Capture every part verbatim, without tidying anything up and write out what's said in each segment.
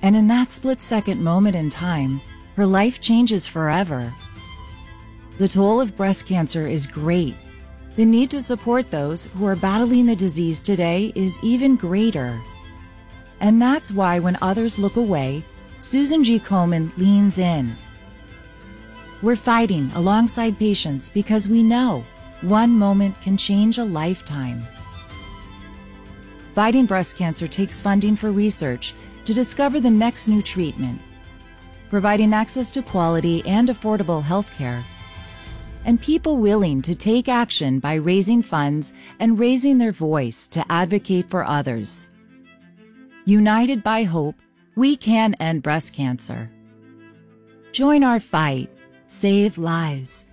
And in that split-second moment in time, her life changes forever. The toll of breast cancer is great. The need to support those who are battling the disease today is even greater. And that's why when others look away, Susan G. Komen leans in. We're fighting alongside patients because we know one moment can change a lifetime. Fighting breast cancer takes funding for research to discover the next new treatment, providing access to quality and affordable health care, and people willing to take action by raising funds and raising their voice to advocate for others. United by hope, we can end breast cancer. Join our fight. Save lives.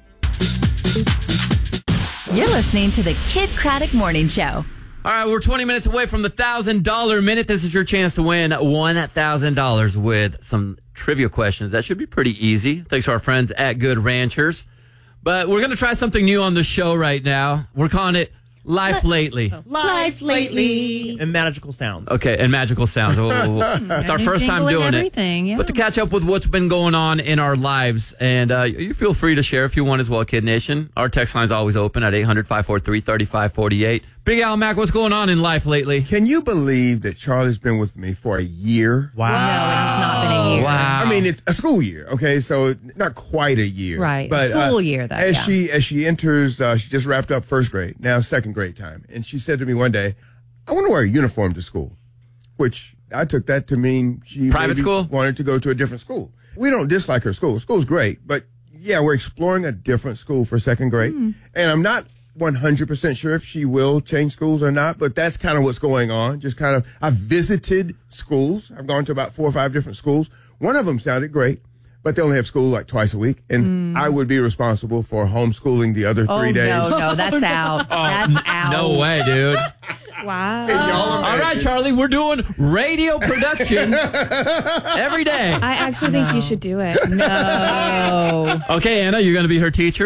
You're listening to the Kid Craddock Morning Show. All right, we're twenty minutes away from the one thousand dollars minute. This is your chance to win one thousand dollars with some trivia questions. That should be pretty easy. Thanks to our friends at Good Ranchers. But we're going to try something new on the show right now. We're calling it Life Lately. Life Lately. And magical sounds. Okay, and magical sounds. It's our first time doing it. Yeah. But to catch up with what's been going on in our lives, and uh, you feel free to share if you want as well, Kid Nation. Our text line is always open at eight hundred, five four three, three five four eight. Big Al Mac, what's going on in life lately? Can you believe that Charlie's been with me for a year? Wow. No, it has not been a year. Wow. I mean, it's a school year, okay? So not quite a year. Right. But, School uh, year, though, As yeah. she as she enters, uh, she just wrapped up first grade, now second grade time. And she said to me one day, I want to wear a uniform to school, which I took that to mean she Private maybe school? wanted to go to a different school. We don't dislike her school. School's great, but yeah, we're exploring a different school for second grade. Mm. And I'm not one hundred percent sure if she will change schools or not, but that's kind of what's going on. Just kind of, I've visited schools. I've gone to about four or five different schools. One of them sounded great, but they only have school like twice a week. And I would be responsible for homeschooling the other Oh, three days. no, no, that's out. That's out. No way, dude. Wow. Can y'all All right, imagine? Charlie, we're doing radio production every day. I actually think you should do it. No. Okay, Anna, you're going to be her teacher.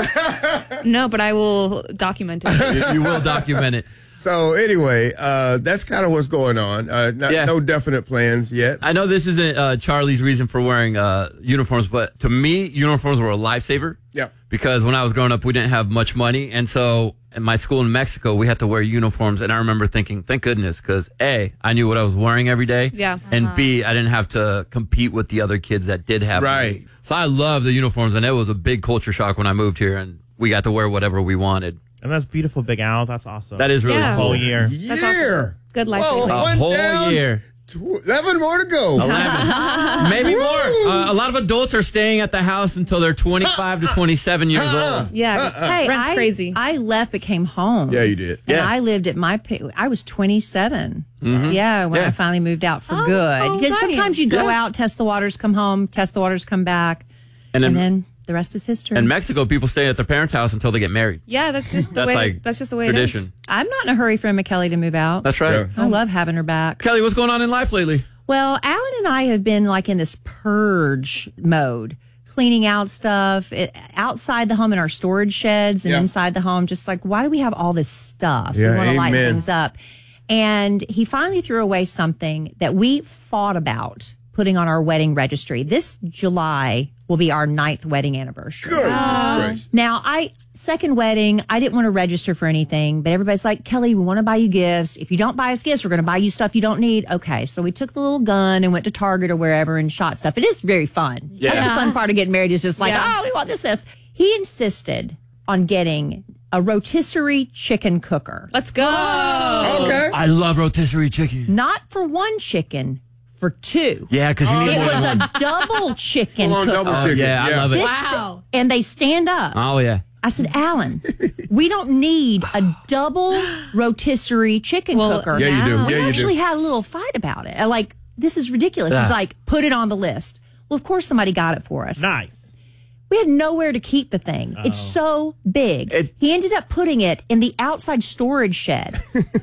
No, but I will document it. You, you will document it. So anyway, uh, that's kind of what's going on. Uh, not, Yeah. No definite plans yet. I know this isn't uh, Charlie's reason for wearing uh, uniforms, but to me, uniforms were a lifesaver. Yeah. Because when I was growing up, we didn't have much money. And so at my school in Mexico, we had to wear uniforms. And I remember thinking, thank goodness, because A, I knew what I was wearing every day. Yeah. And B, I didn't have to compete with the other kids that did have Right. money. So I love the uniforms. And it was a big culture shock when I moved here and we got to wear whatever we wanted. And that's beautiful, Big Al. That's awesome. That is really Yeah. cool. whole year. Year. Good life. Whoa, lately. A one whole down, year. tw- eleven more to go. eleven. Maybe more. Uh, a lot of adults are staying at the house until they're twenty-five to twenty-seven years old. Yeah. Hey, Rent's I, crazy. I left but came home. Yeah, you did. And Yeah. I lived at my, pa- I was twenty-seven. Yeah, when Yeah. I finally moved out for Oh, good. oh, Because nice. sometimes you go Yeah. out, test the waters, come home, test the waters, come back. And And then, then the rest is history. in Mexico, people stay at their parents' house until they get married. Yeah, that's just the That's way. like that's just the way tradition. it is. I'm not in a hurry for Emma Kelly to move out. That's right. Yeah. I love having her back. Kelly, what's going on in life lately? Well, Alan and I have been like in this purge mode, cleaning out stuff it, outside the home in our storage sheds and Yeah. inside the home. Just like, why do we have all this stuff? Yeah, we want to light amen. things up. And he finally threw away something that we fought about putting on our wedding registry. This July will be our ninth wedding anniversary. Good. Grace. Now, I second wedding, I didn't want to register for anything, but everybody's like, Kelly, we want to buy you gifts. If you don't buy us gifts, we're going to buy you stuff you don't need. Okay, so we took the little gun and went to Target or wherever and shot stuff. It is very fun. Yeah. That's the fun part of getting married is just like, Yeah. oh, we want this, this. He insisted on getting a rotisserie chicken cooker. Let's go. Okay. I love rotisserie chicken. Not for one chicken, for two. Yeah, because you need It more than was one. a double chicken Full on cooker. double Oh, chicken. yeah, I love it. This- Wow. And they stand up. Oh, yeah. I said, Alan, we don't need a double rotisserie chicken Well, cooker. Yeah, you do. Wow. We Yeah, you actually do. had a little fight about it. I like, this is ridiculous. Yeah. He's like, put it on the list. Well, of course somebody got it for us. Nice. We had nowhere to keep the thing. It's so big. It- he ended up putting it in the outside storage shed.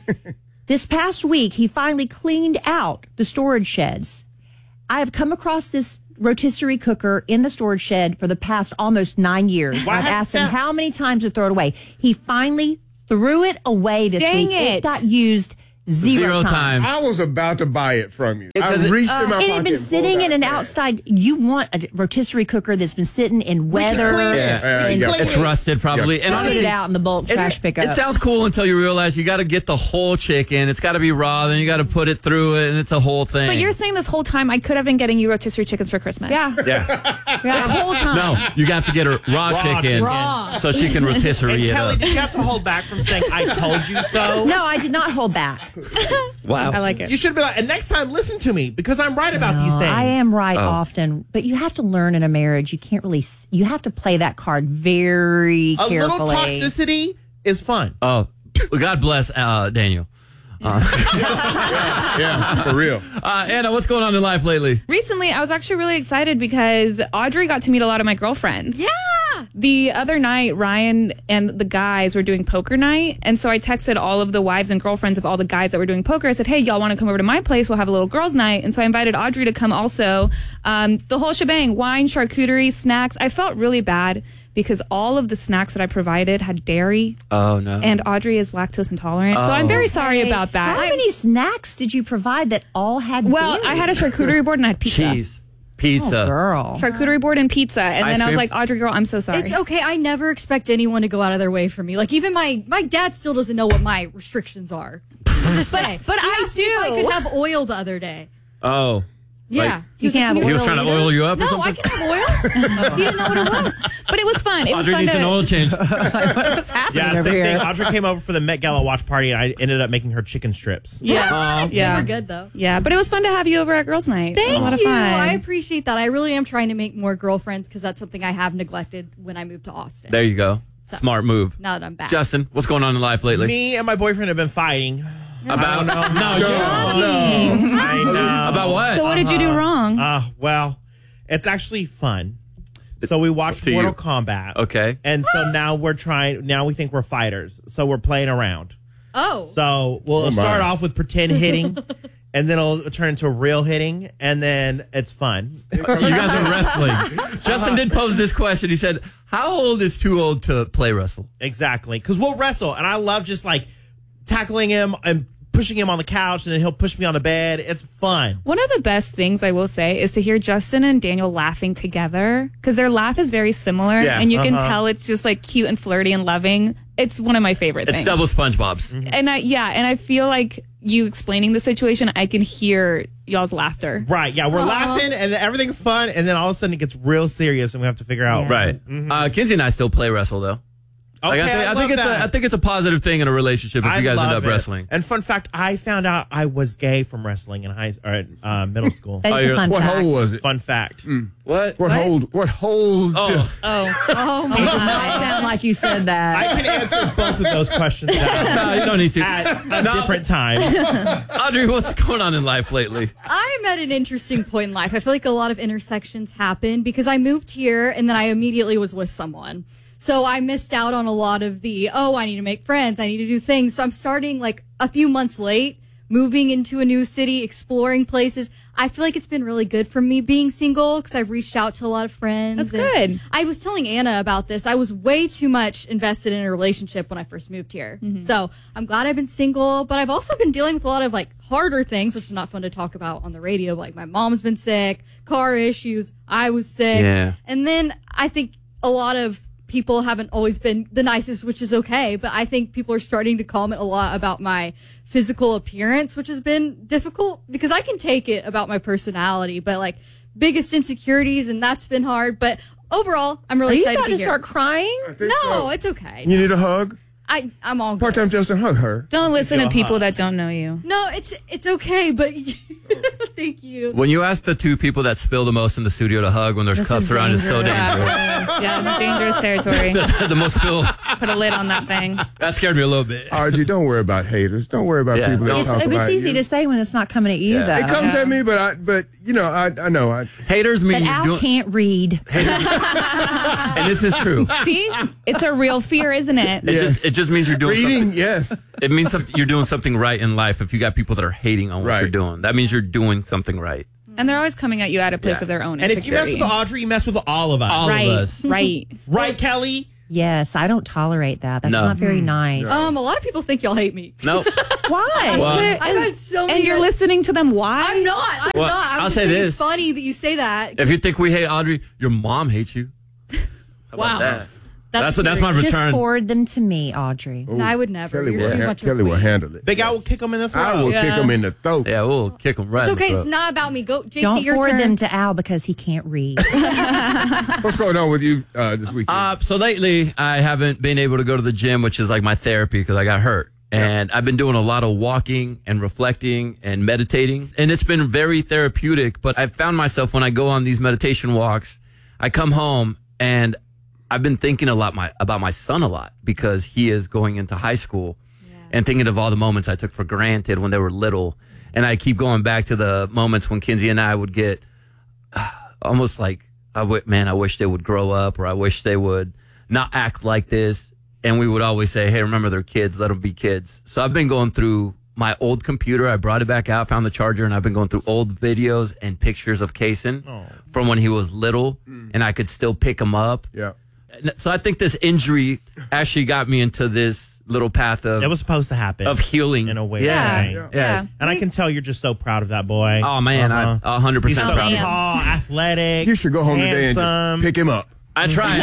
This past week, he finally cleaned out the storage sheds. I have come across this rotisserie cooker in the storage shed for the past almost nine years. I've asked him how many times to throw it away. He finally threw it away this Dang week. it. got used Zero, Zero times. times. I was about to buy it from you. I Because it- reached in my It pocket. had been and pulled sitting out in an a can. outside. You want a rotisserie cooker that's been sitting in weather. clean it. Yeah. and Yeah. It's rusted probably. Yeah. And put honestly, it out in the bulk it- trash pickup. It sounds cool until you realize you got to get the whole chicken. It's got to be raw. Then you got to put it through it, and it's a whole thing. But you're saying this whole time I could have been getting you rotisserie chickens for Christmas. yeah. yeah. This whole time. No, you got to get her raw, Raw chicken, chicken. Raw. so she can rotisserie And it Kelly, up. did you have to hold back from saying "I told you so"? No, I did not hold back. Wow. I like it. You should be like, and next time, listen to me because I'm right about these No, things. I am right Oh. often, but you have to learn in a marriage. You can't really. s- You have to play that card very A carefully. little toxicity is fun. Oh, well, God bless uh, Daniel. Yeah, for real. Uh, Anna, what's going on in life lately? Recently, I was actually really excited because Audrey got to meet a lot of my girlfriends. Yeah. The other night, Ryan and the guys were doing poker night. And so I texted all of the wives and girlfriends of all the guys that were doing poker. I said, hey, y'all want to come over to my place? We'll have a little girls' night. And so I invited Audrey to come also. Um, the whole shebang, wine, charcuterie, snacks. I felt really bad because all of the snacks that I provided had dairy. Oh, no. And Audrey is lactose intolerant. So I'm Oh. very sorry Okay. about that. How many snacks did you provide that all had? Well, dairy? I had a charcuterie board and I had pizza. Cheese. Pizza. Oh, girl. Charcuterie board and pizza. And Ice then I was cream? like, Audrey, girl, I'm so sorry. It's okay. I never expect anyone to go out of their way for me. Like even my my dad still doesn't know what my restrictions are to this day. but He I asked me if I do. could have oil the other day. Oh. Yeah, Like- he was You like, can have "Can He was trying to later?" oil you up or No, something? I can have oil. He didn't know what it was. But it was fun. It was Audrey fun needs to, an oil change. What's happening Yeah, over same here? thing. Audrey came over for the Met Gala watch party, and I ended up making her chicken strips. Yeah. They yeah. were good though. Yeah, but it was fun to have you over at girls' night. it was a lot Thank of you. fun. I appreciate that. I really am trying to make more girlfriends because that's something I have neglected when I moved to Austin. There you go. Smart move. Now that I'm back. Justin, what's going on in life lately? Me and my boyfriend have been fighting. About no, you- I know. about what? So what did you do wrong? Uh, well, it's actually fun. So we watched To you. Mortal Kombat. Okay. And so now we're trying, now we think we're fighters. So we're playing around. Oh. So we'll Oh, my. start off with pretend hitting, and then it'll turn into real hitting, and then it's fun. You guys are wrestling. Justin did pose this question. He said, "How old is too old to play wrestle?" Exactly. Because we'll wrestle, and I love just like tackling him and pushing him on the couch, and then he'll push me on the bed. It's fun. One of the best things I will say is to hear Justin and Daniel laughing together because their laugh is very similar Yeah. and you can Uh-huh. tell it's just like cute and flirty and loving. It's one of my favorite It's things. double SpongeBob's. And I, yeah, and I feel like you explaining the situation, I can hear y'all's laughter. Right. Yeah. We're laughing, and then everything's fun, and then all of a sudden it gets real serious, and we have to figure out. Yeah. Right. Uh, Kinsey and I still play wrestle though. Okay, Like, I, think, I, love think it's that. a, I think it's a positive thing in a relationship if I you guys end love up it. wrestling. And fun fact, I found out I was gay from wrestling in high or at, uh, middle school. That's Oh, a you're- fun What fact. hole was it? Fun fact. What? What hold? What hold? Oh, Oh, Oh my It did not god. sound like you said that. I can answer both of those questions now no, you don't need to. at a different time. Audrey, what's going on in life lately? I'm at an interesting point in life. I feel like a lot of intersections happen because I moved here and then I immediately was with someone. So I missed out on a lot of the, oh, I need to make friends. I need to do things. So I'm starting like a few months late, moving into a new city, exploring places. I feel like it's been really good for me being single because I've reached out to a lot of friends. That's and good. I was telling Anna about this. I was way too much invested in a relationship when I first moved here. So I'm glad I've been single, but I've also been dealing with a lot of like harder things, which is not fun to talk about on the radio. Like my mom's been sick, car issues. I was sick. Yeah. And then I think a lot of people haven't always been the nicest, which is okay. But I think people are starting to comment a lot about my physical appearance, which has been difficult because I can take it about my personality, but like biggest insecurities, and that's been hard. But overall, I'm really Are you excited about to be to here. start crying? No, it's okay. You need a hug? I, I'm all good. Part-time Justin, hug her. don't listen you to a people hug. that don't know you. No, it's it's okay, but thank you. When you ask the two people that spill the most in the studio to hug when there's This cups is around, it's so dangerous. dangerous. Yeah, it's dangerous territory. the most spill. Put a lid on that thing. That scared me a little bit. R G, don't worry about haters. Don't worry about Yeah, people that don't- It's, talk about it's easy you. to say when it's not coming at you, Yeah. though. It comes at me, but I, but you know, I, I know. I, Haters mean But you're Al doing, can't read. and this is true. See? It's a real fear, isn't it? It Yes. just it just means you're doing reading, something. yes. It means something, you're doing something right in life. If you got people that are hating on what Right. you're doing, that means you're doing something right. And they're always coming at you at a place Yeah. of their own And if you mess insecurity. with Audrey, you mess with all of us. All right, of us. right. Right, Kelly? Yes, I don't tolerate that. That's No. not very nice. Um, a lot of people think y'all hate me. Nope. Why? Well, I've had so many. And you're listening to them. Why? I'm not. I'm Well, not. I'm I'll just say saying this. It's funny that you say that. if you think we hate Audrey, your mom hates you. How about Wow. that? That's That's what. That's my weird. Just return. forward them to me, Audrey. No, I would never. Kelly, You're will, too ha- much of a Kelly will queen. handle it. Big Al will kick him in the throat. I will kick him in the throat. Yeah, we'll kick them right. It's in the okay. throat. It's not about me. Go, J C. Don't your forward turn. them to Al because he can't read. What's going on with you uh, this weekend? Uh, so lately, I haven't been able to go to the gym, which is like my therapy because I got hurt. And I've been doing a lot of walking and reflecting and meditating. And it's been very therapeutic. But I've found myself when I go on these meditation walks, I come home and I've been thinking a lot my, about my son a lot because he is going into high school and thinking of all the moments I took for granted when they were little. And I keep going back to the moments when Kinsey and I would get uh, almost like, I w- man, I wish they would grow up, or I wish they would not act like this. And we would always say, hey, remember they're kids, let them be kids. So I've been going through my old computer. I brought it back out, found the charger, and I've been going through old videos and pictures of Kaysen from when he was little, and I could still pick him up. yeah. So I think this injury actually got me into this little path of It was supposed to happen. of healing in a way. Yeah, Right? yeah. Yeah. And I can tell you're just so proud of that boy. Oh man, Uh-huh. I a hundred He's percent so proud. of him. tall, athletic. You should go home today and handsome. just pick him up. I try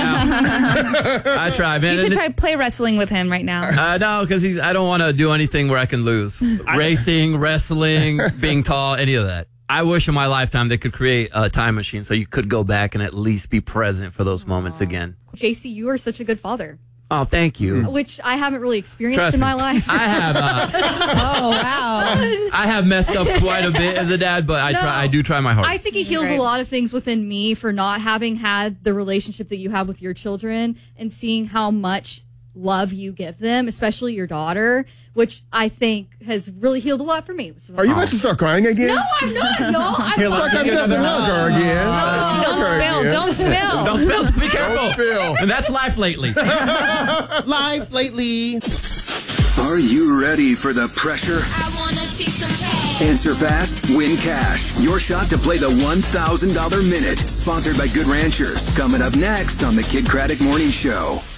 now. I try, man. You should And- try play wrestling with him right now. Uh, no, because he's. I don't want to do anything where I can lose. Racing, wrestling, being tall, any of that. I wish in my lifetime they could create a time machine so you could go back and at least be present for those moments again. J C, you are such a good father, Oh, thank you. which I haven't really experienced Trust in me. my life. I have. Uh, Oh, wow. I have messed up quite a bit as a dad, but I No. try. I do try my hardest. I think it heals a lot of things within me for not having had the relationship that you have with your children and seeing how much love you give them, especially your daughter, which I think has really healed a lot for me. Are you about to start crying again? No, I'm not, y'all. I'm Here, not. look, Like I'm Give just a another hug her again. Don't Hug her spill. again. Don't spill. Don't spill. Be careful. Don't spill. And that's life lately. Life lately. Are you ready for the pressure? I wanna see some cash. Answer fast, win cash. Your shot to play the one thousand dollars minute. Sponsored by Good Ranchers. Coming up next on the Kid Craddock Morning Show.